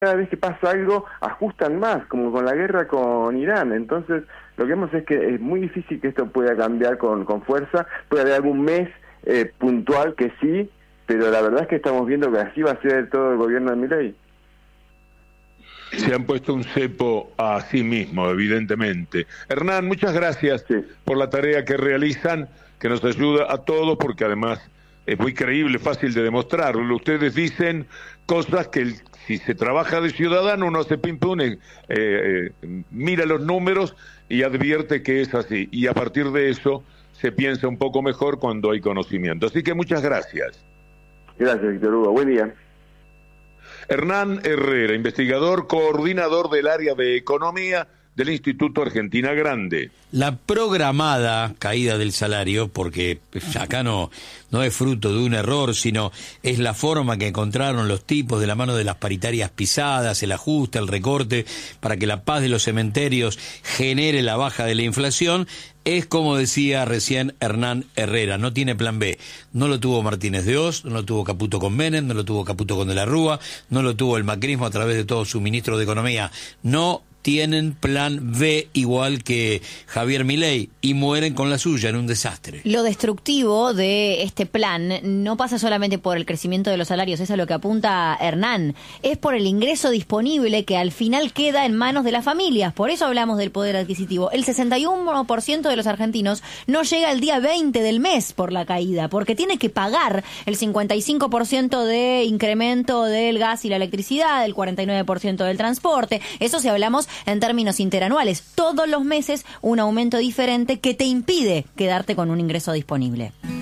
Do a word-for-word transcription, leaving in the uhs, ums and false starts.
cada vez que pasa algo ajustan más, como con la guerra con Irán. Entonces lo que vemos es que es muy difícil que esto pueda cambiar con, con fuerza. Puede haber algún mes eh, puntual que sí, pero la verdad es que estamos viendo que así va a ser todo el gobierno de Milei. Se han puesto un cepo a sí mismo, evidentemente. Hernán, muchas gracias sí. por la tarea que realizan, que nos ayuda a todos, porque además es muy creíble, fácil de demostrarlo. Ustedes dicen cosas que el, si se trabaja de ciudadano uno hace pim pum, eh, eh, mira los números y advierte que es así. Y a partir de eso se piensa un poco mejor cuando hay conocimiento. Así que muchas gracias. Gracias, Víctor Hugo. Buen día. Hernán Herrera, investigador, coordinador del área de economía del Instituto Argentina Grande. La programada caída del salario, porque acá no, no es fruto de un error, sino es la forma que encontraron los tipos de la mano de las paritarias pisadas, el ajuste, el recorte, para que la paz de los cementerios genere la baja de la inflación, es como decía recién Hernán Herrera, no tiene plan B. No lo tuvo Martínez de Oz, no lo tuvo Caputo con Menem, no lo tuvo Caputo con De la Rúa, no lo tuvo el macrismo a través de todos sus ministros de Economía. No tienen plan B igual que Javier Milei y mueren con la suya en un desastre. Lo destructivo de este plan no pasa solamente por el crecimiento de los salarios, es a lo que apunta Hernán, es por el ingreso disponible que al final queda en manos de las familias. Por eso hablamos del poder adquisitivo. El sesenta y uno por ciento de los argentinos no llega el día veinte del mes por la caída, porque tiene que pagar el cincuenta y cinco por ciento de incremento del gas y la electricidad, el cuarenta y nueve por ciento del transporte. Eso si hablamos en términos interanuales, todos los meses un aumento diferente que te impide quedarte con un ingreso disponible.